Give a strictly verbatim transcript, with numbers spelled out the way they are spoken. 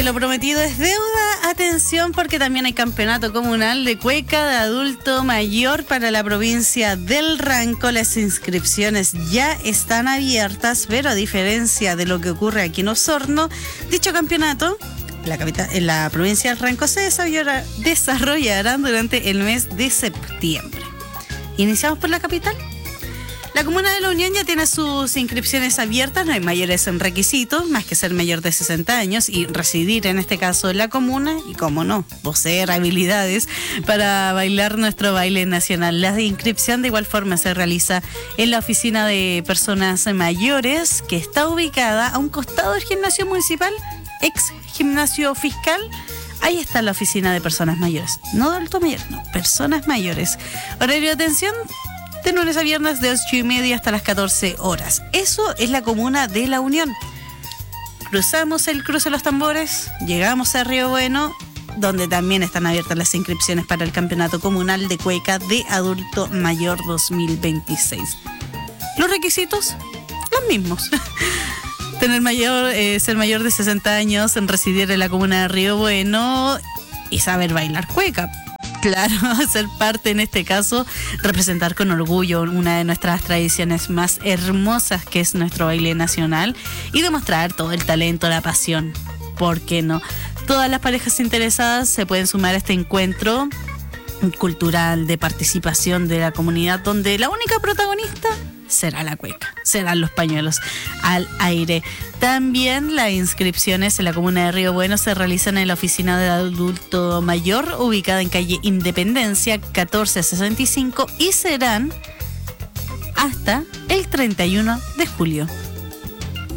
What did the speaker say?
lo prometido es deuda. Atención, porque también hay campeonato comunal de cueca de adulto mayor para la provincia del Ranco. Las inscripciones ya están abiertas, pero a diferencia de lo que ocurre aquí en Osorno, dicho campeonato la capital, en la provincia del Ranco se desarrollará, desarrollará durante el mes de septiembre. Iniciamos por la capital. La comuna de La Unión ya tiene sus inscripciones abiertas, no hay mayores requisitos, más que ser mayor de sesenta años y residir en este caso en la comuna y, como no, poseer habilidades para bailar nuestro baile nacional. La inscripción de igual forma se realiza en la oficina de personas mayores, que está ubicada a un costado del gimnasio municipal, ex gimnasio fiscal. Ahí está la oficina de personas mayores, no adulto mayor, no, personas mayores. Horario de atención de lunes a viernes de ocho y media hasta las catorce horas. Eso es la comuna de La Unión. Cruzamos el cruce de los tambores, llegamos a Río Bueno, donde también están abiertas las inscripciones para el campeonato comunal de cueca de adulto mayor dos mil veintiséis. Los requisitos, los mismos. Tener mayor, eh, ser mayor de sesenta años, en residir en la comuna de Río Bueno y saber bailar cueca. Claro, ser parte en este caso, representar con orgullo una de nuestras tradiciones más hermosas, que es nuestro baile nacional, y demostrar todo el talento, la pasión. ¿Por qué no? Todas las parejas interesadas se pueden sumar a este encuentro cultural de participación de la comunidad, donde la única protagonista será la cueca, serán los pañuelos al aire. También las inscripciones en la comuna de Río Bueno se realizan en la oficina de adulto mayor, ubicada en calle Independencia catorce sesenta y cinco, y serán hasta el treinta y uno de julio.